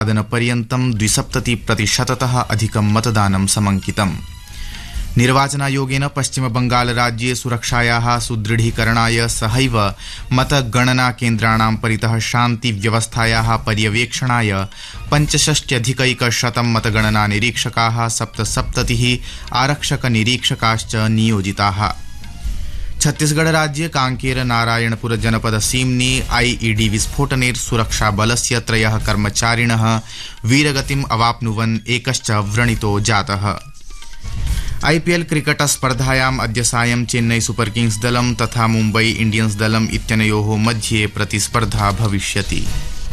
पर्यन्तं 72% अधिकं मतदानं समंकितम्। निर्वाचनायोगेन पश्चिमबंगालराज्ये सुरक्षायाः सुदृढीकरणाय सहैव मतगणनाकेन्द्राणां परितः शान्तिव्यवस्थायाः पर्यवेक्षणाय 65,100 मतगणनानिरीक्षकाः 77 आरक्षकनिरीक्षकाश्च नियोजिताः। छत्तीसगढ़ राज्ये कांकेर नारायणपुर जनपद सीम्नि आईईडी विस्फोटने सुरक्षाबलस्य 3 कर्मचारिणः वीरगतिम् अवाप्नुवन् एकश्च व्रणितो जातः। आईपीएल क्रिकेट स्पर्धायाम् अद्य सायं चेन्नई सुपर किंग्स दलं तथा मुम्बई इंडियंस दलम् इत्यनयोः मध्ये प्रतिस्पर्धा भविष्यति।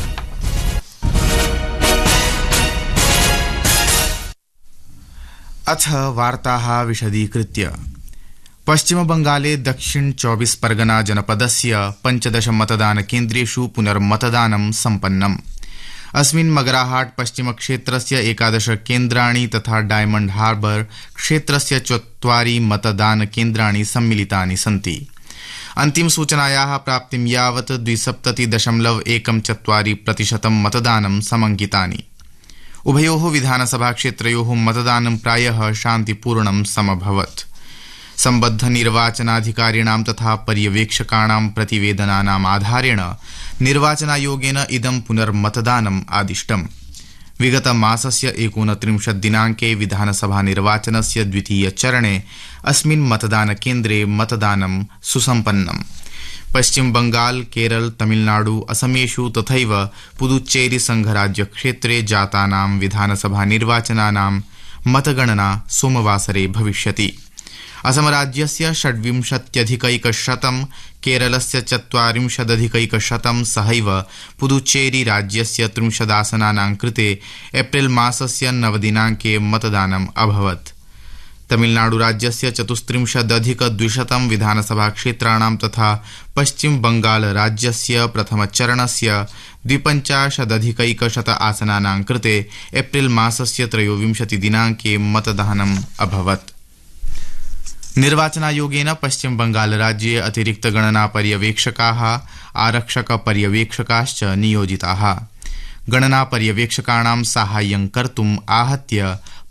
अथ वार्ताः विशदीकृत्य। पश्चिमबंगाले दक्षिण 24 परगना जनपदस्य 15 मतदानकेन्द्रेषु पुनर्मतदानं सम्पन्नम्। अस्मिन् मगराहाट पश्चिम क्षेत्रस्य 11 केन्द्राणि तथा डायमंड हार्बर क्षेत्रस्य 4 मतदानकेन्द्राणि सम्मिलितानि सन्ति। अन्तिम सूचनायाः प्राप्तिं यावत् 72.14% मतदानं समंकितानि। उभयोः विधानसभा क्षेत्रयोः मतदानं प्रायः शान्तिपूर्णं समभवत्। सम्बद्ध निर्वाचनाधिकारिणां तथा पर्यवेक्षकाणां प्रतिवेदनानाम् आधारेण निर्वाचनायोगेन इदं पुनर्मतदानम् आदिष्टम्। विगत मासस्य 29 दिनाङ्के विधानसभा निर्वाचनस्य द्वितीय चरणे अस्मिन् मतदानकेन्द्रे मतदानं सुसम्पन्नम्। पश्चिम बंगाल, केरल, तमिलनाडु, असमेषु तथैव पुदुच्चेरी संघराज्यक्षेत्रे जातानां विधानसभा निर्वाचनानां मतगणना सोमवासरे भविष्यति। असमराज्यस्य 26,100, केरलस्य 40,100 सहैव पुदुच्चेरी राज्यस्य 30 आसनानां कृते एप्रिल मासस्य 9 दिनाङ्के मतदानम् अभवत्। तमिलनाडु राज्यस्य 34,200 विधानसभा क्षेत्राणां तथा पश्चिम बंगाल राज्यस्य प्रथमचरणस्य 52,100 आसनानां कृते एप्रिल मासस्य 23 दिनाङ्के मतदानम् अभवत्। निर्वाचनायोगेन पश्चिम बंगाल राज्ये अतिरिक्त गणना पर्यवेक्षकाः आरक्षक पर्यवेक्षकाश्च नियोजिताः। गणना पर्यवेक्षकाणां साहाय्यं कर्तुम् आहत्य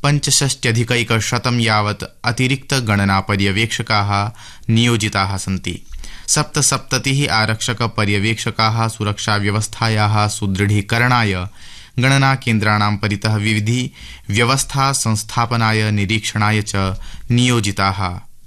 65,100 यावत् अतिरिक्त गणना पर्यवेक्षकाः नियोजिताः सन्ति। 77 आरक्षक पर्यवेक्षकाः सुरक्षा व्यवस्थायाः सुदृढीकरणाय गणना केन्द्राणां परितः विविधि व्यवस्था संस्थापनाय निरीक्षणाय च नियोजिताः।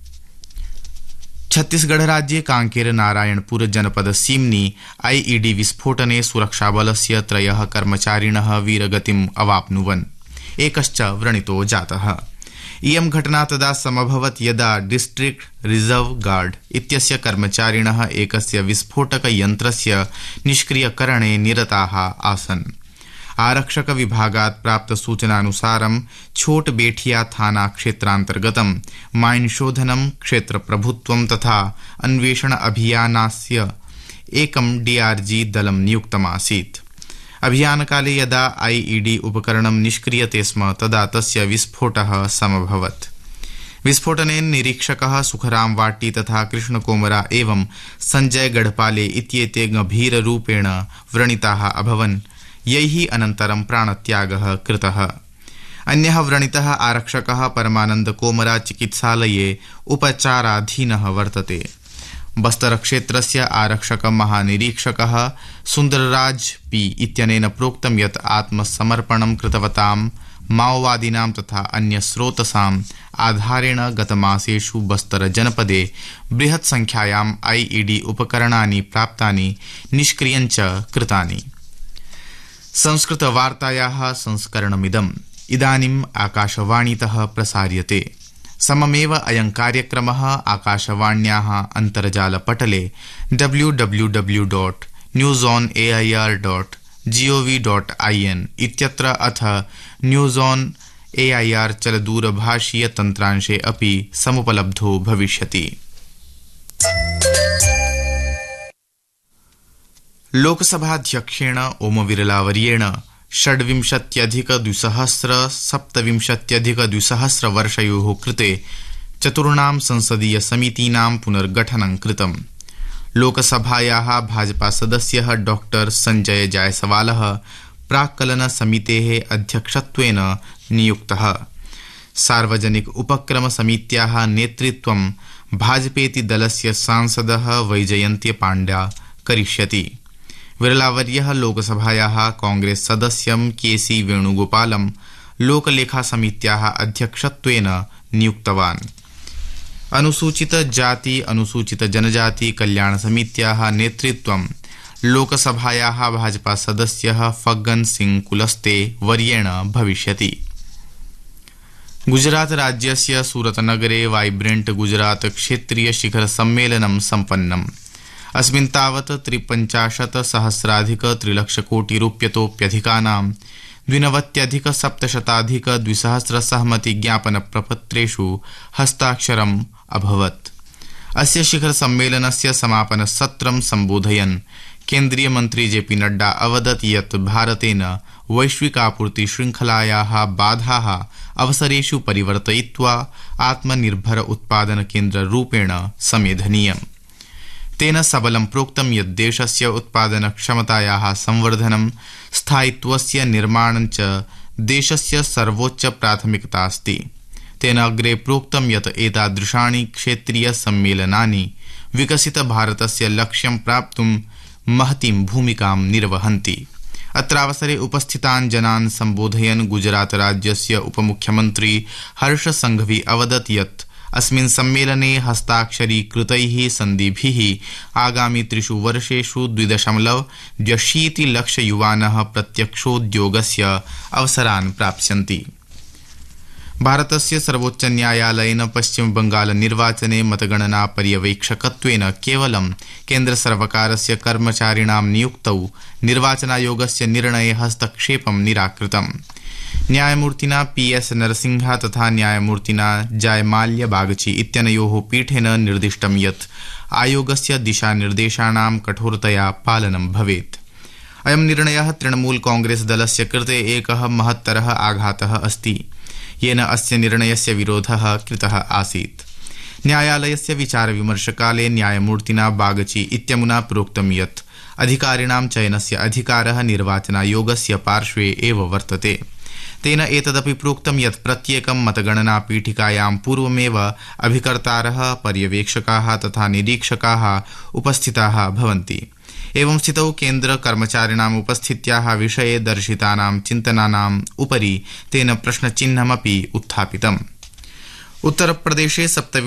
छत्तीसगढ़ राज्ये कांकेर नारायणपुर जनपद सीम्नि आईईडी विस्फोटने सुरक्षाबलस्य 3 कर्मचारिणः वीरगतिम् अवाप्नुवन् एकश्च व्रणितो जातः। इयं घटना तदा समभवत् यदा डिस्ट्रिक्ट रिजर्व गार्ड इत्यस्य कर्मचारिणः एकस्य विस्फोटक यन्त्रस्य निष्क्रियकरणे निरताः आसन्। आरक्षक विभागात् प्राप्त सूचनानुसारं छोट बेठिया थाना क्षेत्रान्तर्गतं माइन शोधनं क्षेत्र प्रभुत्वं तथा अन्वेषण अभियानस्य एकं डीआरजी दलं नियुक्तमासीत्। अभियानकाले यदा आईईडी उपकरणं निष्क्रियते स्म तदा तस्य विस्फोटः समभवत्। विस्फोटने निरीक्षकः सुखराम वाटी तथा कृष्णकोमरा एवं संजय गढ़पाले इत्येते गंभीररूपेण व्रणिताः अभवन्, यैः अनन्तरं प्राणत्यागः कृतः। अन्यः व्रणितः आरक्षकः परमानंद कोमरा चिकित्सालये उपचाराधीनः वर्तते। बस्तर क्षेत्रस्य आरक्षक महानिरीक्षकः सुंदरराज पी इत्यनेन प्रोक्तं यत् आत्मसमर्पणं कृतवतां माओवादिनां तथा अन्यस्रोतसाम् आधारेण गतमासेषु बस्तर जनपदे बृहत् संख्यायाम् आईईडी उपकरणानि प्राप्तानि, निष्क्रियञ्च कृतानि। संस्कृत वार्तायाः संस्करणमिदम् इदानीम् आकाशवाणीतः प्रसार्यते। सममेव अयं कार्यक्रमः आकाशवाण्याः अन्तर्जालपटले www.newsonair.gov.in इत्यत्र अथ न्यूज़ ऑन एआईआर चलदूरभाषीय तन्त्रांशे अपि समुपलब्धो भविष्यति। लोकसभाध्यक्षेण ओम बिरलावर्येण 26,227 वर्षयोः कृते 4 संसदीय समितीनां पुनर्गठनं कृतम्। लोकसभायाः भाजपा सदस्यः डॉ संजय जायसवालः प्राक्कलनसमितेः अध्यक्षत्वेन नियुक्तः। सार्वजनिक उपक्रम समित्याः नेतृत्वं भाजपेति दलस्य सांसदः वैजयन्ती पाण्ड्या करिष्यति। विरलावर्यः लोकसभायाः कांग्रेस सदस्यं केसी वेणुगोपालं लोकलेखा समित्याः अध्यक्षत्वेन नियुक्तवान्। अनुसूचित जाति अनुसूचित जनजाति कल्याण समित्याः नेतृत्वं लोकसभायाः भाजपा सदस्यः फग्गन सिंह कुलस्ते वर्येण भविष्यति। गुजरात राज्यस्य सूरतनगरे वाइब्रेंट गुजरात क्षेत्रीय शिखर सम्मेलनं सम्पन्नम्। अस्मिन् तावत् 53,सहस्राधिक-3,00,00,000 द्विनवत्यधिक-700 सहमतिज्ञापनप्रपत्रेषु हस्ताक्षरम् अभवत्। अस्य शिखर सम्मेलनस्य समापन सत्रं सम्बोधयन् केन्द्रीय मन्त्री जेपी नड्डा अवदत् यत् भारतेन वैश्विकापूर्ति श्रृंखलायाः बाधाः अवसरेषु परिवर्तयित्वा आत्मनिर्भर उत्पादन केन्द्ररूपेण समेधनीयम्। तेन सबलं प्रोक्तं यत् देशस्य उत्पादन क्षमतायाः संवर्धनं स्थायित्वस्य निर्माणं च देशस्य सर्वोच्च प्राथमिकता अस्ति। तेन अग्रे प्रोक्तं यत् एतादृशानि क्षेत्रीय सम्मेलनानि विकसित भारतस्य लक्ष्यं प्राप्तुं महतीं भूमिकां निर्वहन्ति। अत्रावसरे उपस्थितान् जनान् सम्बोधयन् गुजरात राज्यस्य उपमुख्यमन्त्री हर्ष संघवी अवदत् यत् अस्मिन् सम्मेलने हस्ताक्षरीकृतैः सन्धिभिः आगामि 3 वर्षेषु 2.2 लाख युवानः प्रत्यक्षोद्योगस्य अवसरान् प्राप्स्यन्ति। भारतस्य सर्वोच्च न्यायालयेन पश्चिम बंगाल निर्वाचने मतगणना पर्यवेक्षकत्वेन केवलं केन्द्र सर्वकारस्य कर्मचारिणां नियुक्तौ निर्वाचनायोगस्य निर्णये हस्तक्षेपं निराकृतम्। न्यायमूर्तिना PS नरसिंह तथा न्यायमूर्तिना जयमाल्य बागची इत्यनयोः पीठेन निर्दिष्टं यत् आयोगस्य दिशानिर्देशानां कठोरतया पालनं भवेत्। अयं निर्णयः तृणमूल कांग्रेस दलस्य कृते एकः महत्तरः आघातः अस्ति, येन अस्य निर्णयस्य विरोधः कृतः आसीत्। न्यायालयस्य विचारविमर्शकाले न्यायमूर्तिना बागची इत्यमुना प्रोक्तं यत् अधिकारिणां चयनस्य अधिकारः निर्वाचनायोगस्य पार्श्वे एव वर्तते। तेन एतदपि प्रोक्तं यत् प्रत्येकं मतगणना पीठिकायां पूर्वमेव अभिकर्तारः, पर्यवेक्षकाः तथा निरीक्षकाः उपस्थिताः भवन्ति। एवं स्थितौ केन्द्र कर्मचारिणाम् उपस्थित्याः विषये दर्शितानां चिन्तनानाम् उपरि तेन प्रश्नचिह्नमपि उत्थापितम्। उत्तरप्रदेशे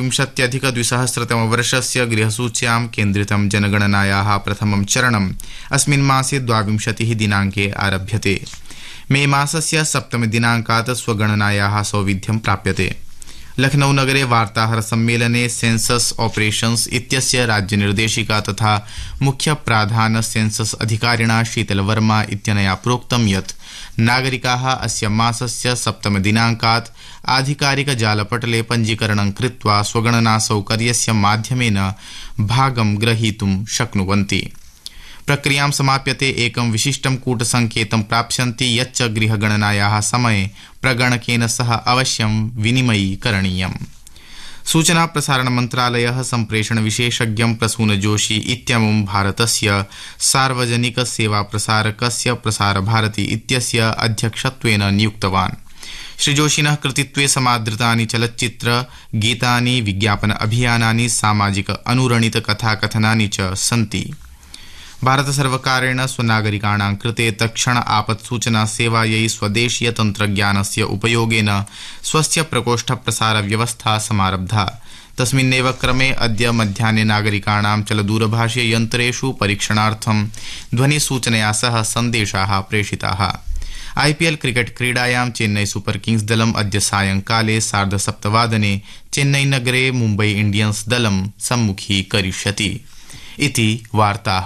27,200 वर्षस्य गृहसूच्यां केन्द्रितं जनगणनायाः प्रथमं चरणम् अस्मिन् मासे 22 दिनाङ्के आरभ्यते। मे मासस्य 7 दिनाङ्कात् स्वगणनायाः सौविध्यं प्राप्यते। लखनऊ नगरे वार्ताहर सम्मेलने सेंसस ऑपरेशंस इत्यस्य राज्यनिर्देशिका तथा मुख्य प्राधान सेंसस अधिकारिणा शीतल वर्मा इत्यनया प्रोक्तं यत् नागरिकाः अस्य मासस्य 7 दिनाङ्कात् आधिकारिक जालपटले पञ्जीकरणं कृत्वा स्वगणना सौकर्यस्य माध्यमेन भागं ग्रहीतुं शक्नुवन्ति। प्रक्रियां समाप्यते एकं विशिष्टं कूटसंकेतं प्राप्स्यन्ति यच्च गृहगणनायाः समये प्रगणकेन सह अवश्यं विनिमयीकरणीयम्। सूचना प्रसारण मन्त्रालयः सम्प्रेषण विशेषज्ञं प्रसून जोशी इत्यमुं भारतस्य सार्वजनिक सेवा प्रसारकस्य प्रसार भारती इत्यस्य अध्यक्षत्वेन नियुक्तवान्। श्री जोशिनः कृतित्वे समादृतानि चलच्चित्र गीतानि, विज्ञापन अभियानानि, सामाजिक अनुरणित कथाकथनानि च सन्ति। भारत सर्वकारेण स्वनागरिकाणां कृते तत्क्षण आपत्सूचना सेवायै स्वदेशीय तन्त्रज्ञानस्य उपयोगेन स्वस्य प्रकोष्ठ प्रसार व्यवस्था समारब्धा। तस्मिन्नेव क्रमे अद्य मध्याह्ने नागरिकाणां चलदूरभाषीय यन्त्रेषु परीक्षणार्थं ध्वनिसूचनया सह सन्देशाः प्रेषिताः। IPL क्रिकेट क्रीडायां चेन्नई सुपर किंग्स दलम् अद्य सायंकाले 7:30 चेन्नई नगरे मुम्बई इंडियन्स दलं सम्मुखीकरिष्यति। इति वार्ताः।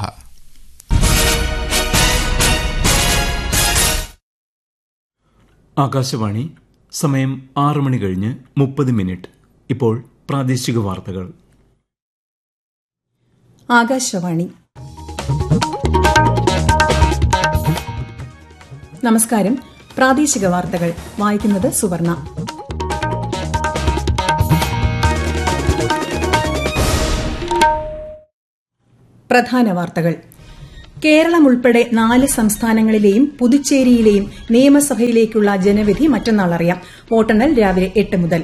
ആകാശവാണി സമയം 6:30 ഇപ്പോൾ പ്രാദേശിക വാർത്തകൾ. ആകാശവാണി. നമസ്കാരം. പ്രാദേശിക വാർത്തകൾ വായിക്കുന്നത് സുവർണ. പ്രധാന വാർത്തകൾ. കേരളം ഉൾപ്പെടെ 4 സംസ്ഥാനങ്ങളിലെയും പുതുച്ചേരിയിലെയും നിയമസഭയിലേക്കുള്ള ജനവിധി മറ്റന്നാൾ അറിയാം. വോട്ടെണ്ണൽ രാവിലെ 8 മുതൽ.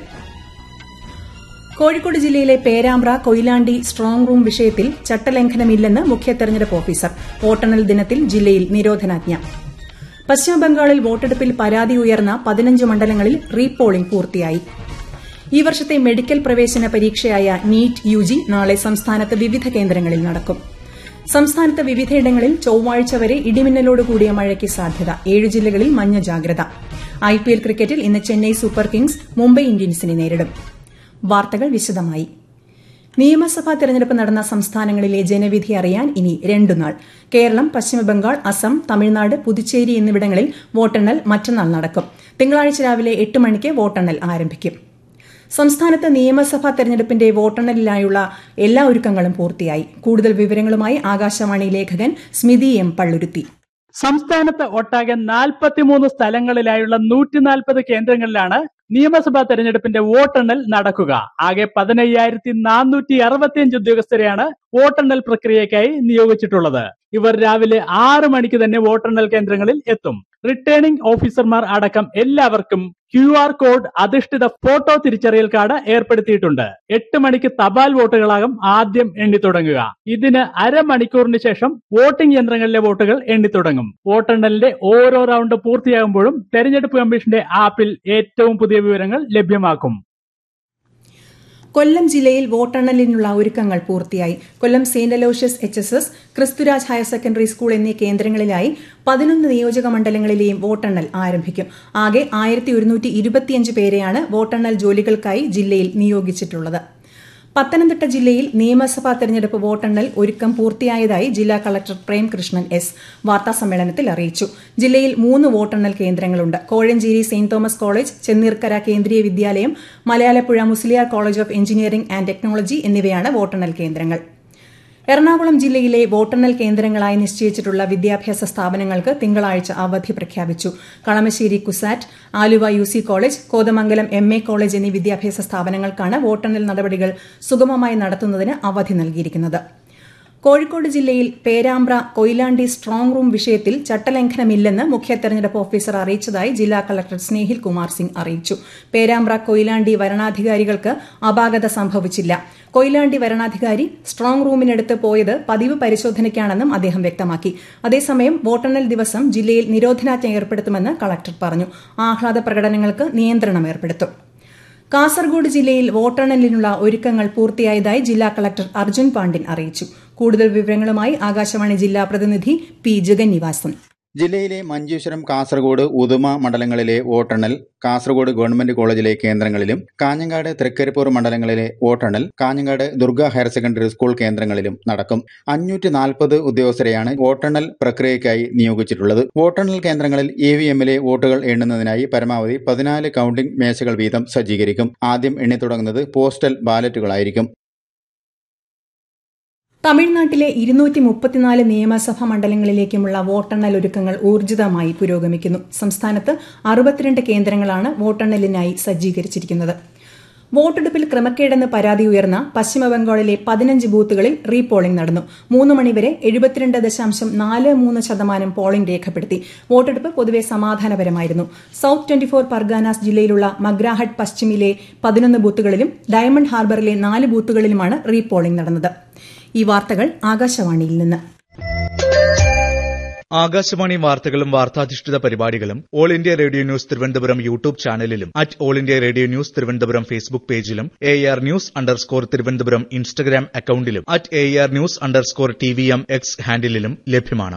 കോഴിക്കോട് ജില്ലയിലെ പേരാമ്പ്ര കൊയിലാണ്ടി സ്ട്രോങ് റൂം വിഷയത്തിൽ ചട്ടലംഘനമില്ലെന്ന് മുഖ്യ തെരഞ്ഞെടുപ്പ് ഓഫീസർ. വോട്ടെണ്ണൽ ദിനത്തിൽ ജില്ലയിൽ നിരോധനാജ്ഞ. പശ്ചിമബംഗാളിൽ വോട്ടെടുപ്പിൽ പരാതി ഉയർന്ന 15 മണ്ഡലങ്ങളിൽ റീപോളിംഗ് പൂർത്തിയായി. ഈ വർഷത്തെ മെഡിക്കൽ പ്രവേശന പരീക്ഷയായ നീറ്റ് യുജി നാളെ സംസ്ഥാനത്ത് വിവിധ കേന്ദ്രങ്ങളിൽ നടക്കും. സംസ്ഥാനത്ത് വിവിധയിടങ്ങളിൽ ചൊവ്വാഴ്ച വരെ ഇടിമിന്നലോടുകൂടിയ മഴയ്ക്ക് സാധ്യത. 7 ജില്ലകളിൽ മഞ്ഞ ജാഗ്രത. IPL ക്രിക്കറ്റിൽ ഇന്ന് ചെന്നൈ സൂപ്പർ കിങ്സ് മുംബൈ ഇന്ത്യൻസിനെ നേരിടും. വാർത്തകൾ വിശദമായി. നിയമസഭാ തെരഞ്ഞെടുപ്പ് നടന്ന സംസ്ഥാനങ്ങളിലെ ജനവിധി അറിയാൻ ഇനി 2 നാൾ. കേരളം, പശ്ചിമബംഗാൾ, അസം, തമിഴ്നാട്, പുതുച്ചേരി എന്നിവിടങ്ങളിൽ വോട്ടെണ്ണൽ മറ്റന്നാൾ നടക്കും. തിങ്കളാഴ്ച രാവിലെ 8 മണിക്ക് വോട്ടെണ്ണൽ ആരംഭിക്കും. സംസ്ഥാനത്ത് നിയമസഭാ തെരഞ്ഞെടുപ്പിന്റെ വോട്ടെണ്ണലിനായുള്ള എല്ലാ ഒരുക്കങ്ങളും പൂർത്തിയായി. കൂടുതൽ വിവരങ്ങളുമായി ആകാശവാണി ലേഖകൻ സ്മിതി M. പള്ളുരുത്തി. സംസ്ഥാനത്ത് ഒട്ടാകെ 43 സ്ഥലങ്ങളിലായുള്ള 140 കേന്ദ്രങ്ങളിലാണ് നിയമസഭാ തെരഞ്ഞെടുപ്പിന്റെ വോട്ടെണ്ണൽ നടക്കുക. ആകെ 15,465 ഉദ്യോഗസ്ഥരെയാണ് വോട്ടെണ്ണൽ പ്രക്രിയയ്ക്കായി നിയോഗിച്ചിട്ടുള്ളത്. ഇവർ രാവിലെ 6 മണിക്ക് തന്നെ വോട്ടെണ്ണൽ കേന്ദ്രങ്ങളിൽ എത്തും. റിട്ടേണിംഗ് ഓഫീസർമാർ അടക്കം എല്ലാവർക്കും QR കോഡ് അധിഷ്ഠിത ഫോട്ടോ തിരിച്ചറിയൽ കാർഡ് ഏർപ്പെടുത്തിയിട്ടുണ്ട്. 8 മണിക്ക് തപാൽ വോട്ടുകളാകും ആദ്യം എണ്ണിത്തുടങ്ങുക. ഇതിന് അരമണിക്കൂറിന് ശേഷം വോട്ടിംഗ് യന്ത്രങ്ങളിലെ വോട്ടുകൾ എണ്ണിത്തുടങ്ങും. വോട്ടെണ്ണലിന്റെ ഓരോ റൗണ്ട് പൂർത്തിയാകുമ്പോഴും തെരഞ്ഞെടുപ്പ് കമ്മീഷന്റെ ആപ്പിൽ ഏറ്റവും പുതിയ വിവരങ്ങൾ ലഭ്യമാക്കും. കൊല്ലം ജില്ലയിൽ വോട്ടെണ്ണലിനുള്ള ഒരുക്കങ്ങൾ പൂർത്തിയായി. കൊല്ലം saint Aloysius HSS, Christuraj higher secondary school എന്നീ കേന്ദ്രങ്ങളിലായി 11 നിയോജക മണ്ഡലങ്ങളിലെയും വോട്ടെണ്ണൽ ആരംഭിക്കും. ആകെ 1125 പേരെയാണ് വോട്ടെണ്ണൽ ജോലികൾക്കായി ജില്ലയിൽ നിയോഗിച്ചിട്ടുള്ളത്. പത്തനംതിട്ട ജില്ലയിൽ നിയമസഭാ തെരഞ്ഞെടുപ്പ് വോട്ടെണ്ണൽ ഒരുക്കം പൂർത്തിയായതായി ജില്ലാ കളക്ടർ പ്രേംകൃഷ്ണൻ S. വാർത്താസമ്മേളനത്തിൽ അറിയിച്ചു. ജില്ലയിൽ 3 വോട്ടെണ്ണൽ കേന്ദ്രങ്ങളുണ്ട്. Kozhencherry saint Thomas college, Chenneerkara കേന്ദ്രീയ വിദ്യാലയം, Malayalapuzha Musliyar college of engineering and technology എന്നിവയാണ് വോട്ടെണ്ണൽ കേന്ദ്രങ്ങൾ. എറണാകുളം ജില്ലയിലെ വോട്ടെണ്ണൽ കേന്ദ്രങ്ങളായി നിശ്ചയിച്ചിട്ടുള്ള വിദ്യാഭ്യാസ സ്ഥാപനങ്ങൾക്ക് തിങ്കളാഴ്ച അവധി പ്രഖ്യാപിച്ചു. Kalamassery CUSAT, Aluva UC college, Kothamangalam MA college എന്നീ വിദ്യാഭ്യാസ സ്ഥാപനങ്ങൾക്കാണ് വോട്ടെണ്ണൽ നടപടികൾ സുഗമമായി നടത്തുന്നതിന് അവധി നൽകിയിരിക്കുന്നത്. കോഴിക്കോട് ജില്ലയിൽ പേരാമ്പ്ര കൊയിലാണ്ടി സ്ട്രോങ് റൂം വിഷയത്തിൽ ചട്ടലംഘനമില്ലെന്ന് മുഖ്യ തെരഞ്ഞെടുപ്പ് ഓഫീസർ അറിയിച്ചതായി ജില്ലാ കളക്ടർ സ്നേഹിൽ കുമാർ സിംഗ് അറിയിച്ചു. പേരാമ്പ്ര കൊയിലാണ്ടി വരണാധികാരികൾക്ക് അപാകത സംഭവിച്ചില്ല. കൊയിലാണ്ടി വരണാധികാരി സ്ട്രോങ് റൂമിനടുത്ത് പോയത് പതിവ് പരിശോധനയ്ക്കാണെന്നും അദ്ദേഹം വ്യക്തമാക്കി. അതേസമയം വോട്ടെണ്ണൽ ദിവസം ജില്ലയിൽ നിരോധനാജ്ഞ ഏർപ്പെടുത്തുമെന്ന് കളക്ടർ പറഞ്ഞു. ആഹ്ലാദ പ്രകടനങ്ങൾക്ക് നിയന്ത്രണം ഏർപ്പെടുത്തും. കാസർഗോഡ് ജില്ലയിൽ വോട്ടെണ്ണലിനുള്ള ഒരുക്കങ്ങൾ പൂർത്തിയായതായി ജില്ലാ കളക്ടർ അർജുൻ പാണ്ഡ്യൻ അറിയിച്ചു. കൂടുതൽ വിവരങ്ങളുമായി ആകാശവാണി ജില്ലാ പ്രതിനിധി P. ജഗന്നിവാസൻ. ജില്ലയിലെ മഞ്ചേശ്വരം, കാസർഗോഡ്, ഉദുമ മണ്ഡലങ്ങളിലെ വോട്ടെണ്ണൽ കാസർഗോഡ് ഗവൺമെന്റ് കോളേജിലെ കേന്ദ്രങ്ങളിലും കാഞ്ഞങ്ങാട്, തൃക്കരിപ്പൂർ മണ്ഡലങ്ങളിലെ വോട്ടെണ്ണൽ Kanhangad Durga higher secondary school കേന്ദ്രങ്ങളിലും നടക്കും. 540 ഉദ്യോഗസ്ഥരെയാണ് വോട്ടെണ്ണൽ പ്രക്രിയയ്ക്കായി നിയോഗിച്ചിട്ടുള്ളത്. വോട്ടെണ്ണൽ കേന്ദ്രങ്ങളിൽ EVMലെ വോട്ടുകൾ എണ്ണുന്നതിനായി പരമാവധി 14 കൌണ്ടിംഗ് മേശകൾ വീതം സജ്ജീകരിക്കും. ആദ്യം എണ്ണിത്തുടങ്ങുന്നത് പോസ്റ്റൽ ബാലറ്റുകളായിരിക്കും. തമിഴ്നാട്ടിലെ 234 നിയമസഭാ മണ്ഡലങ്ങളിലേക്കുമുള്ള വോട്ടെണ്ണൽ ഒരുക്കങ്ങൾ ഊർജിതമായി പുരോഗമിക്കുന്നു. സംസ്ഥാനത്ത് 62 കേന്ദ്രങ്ങളാണ് വോട്ടെണ്ണലിനായി സജ്ജീകരിച്ചിരിക്കുന്നത്. വോട്ടെടുപ്പിൽ ക്രമക്കേടെന്ന് പരാതി ഉയർന്ന പശ്ചിമബംഗാളിലെ 15 ബൂത്തുകളിൽ റീപോളിംഗ് നടന്നു. 3 മണിവരെ 72.43% പോളിംഗ് രേഖപ്പെടുത്തി. വോട്ടെടുപ്പ് പൊതുവെ സമാധാനപരമായിരുന്നു. സൌത്ത് 24 പർഗാനാസ് ജില്ലയിലുള്ള മഗ്രാഹട്ട് പശ്ചിമിലെ 11 ബൂത്തുകളിലും ഡയമണ്ട് ഹാർബറിലെ 4 ബൂത്തുകളിലുമാണ് റീപോളിംഗ് നടന്നത്. ഈ വാർത്തകൾ ആകാശവാണിയിൽ നിന്ന്. ആകാശവാണി വാർത്തകളും വാർത്താധിഷ്ഠിത പരിപാടികളും all India radio news Thiruvananthapuram YouTube ചാനലിലും all India radio news Thiruvananthapuram Facebook പേജിലും AR News_ തിരുവനന്തപുരം ഇൻസ്റ്റഗ്രാം അക്കൌണ്ടിലും AR News_TVM X ഹാൻഡിലും ലഭ്യമാണ്.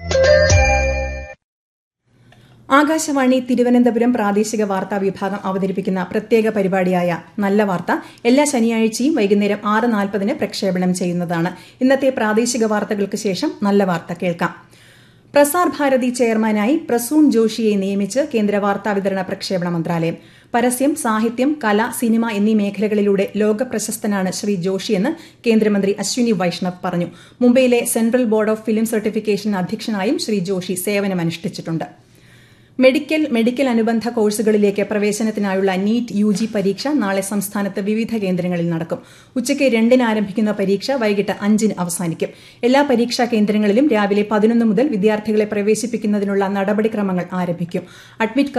ആകാശവാണി തിരുവനന്തപുരം പ്രാദേശിക വാർത്താ വിഭാഗം അവതരിപ്പിക്കുന്ന പ്രത്യേക പരിപാടിയായ നല്ല വാർത്ത എല്ലാ ശനിയാഴ്ചയും വൈകുന്നേരം 6:40 പ്രക്ഷേപണം ചെയ്യുന്നതാണ്. ഇന്നത്തെ പ്രാദേശിക വാർത്തകൾക്ക് ശേഷം നല്ല വാർത്ത കേൾക്കാം. പ്രസാർ ഭാരതി ചെയർമാനായി പ്രസൂൺ ജോഷിയെ നിയമിച്ച് കേന്ദ്ര വാർത്താ വിതരണ പ്രക്ഷേപണ മന്ത്രാലയം. പരസ്യം, സാഹിത്യം, കല, സിനിമ എന്നീ മേഖലകളിലൂടെ ലോക പ്രശസ്തനാണ് ശ്രീ ജോഷിയെന്ന് കേന്ദ്രമന്ത്രി അശ്വിനി വൈഷ്ണവ് പറഞ്ഞു. മുംബൈയിലെ central board of film certification അധ്യക്ഷനായും Shri Joshi സേവനമനുഷ്ഠിച്ചിട്ടുണ്ട്. Medical അനുബന്ധ കോഴ്സുകളിലേക്ക് പ്രവേശനത്തിനായുള്ള നീറ്റ് UG പരീക്ഷ നാളെ സംസ്ഥാനത്ത് വിവിധ കേന്ദ്രങ്ങളിൽ നടക്കും. ഉച്ചയ്ക്ക് 2-ന് ആരംഭിക്കുന്ന പരീക്ഷ വൈകിട്ട് 5-ന് അവസാനിക്കും. എല്ലാ പരീക്ഷാ കേന്ദ്രങ്ങളിലും രാവിലെ 11 മുതൽ വിദ്യാർത്ഥികളെ പ്രവേശിപ്പിക്കുന്നതിനുള്ള നടപടിക്രമങ്ങൾ ആരംഭിക്കും. അഡ്മിറ്റ്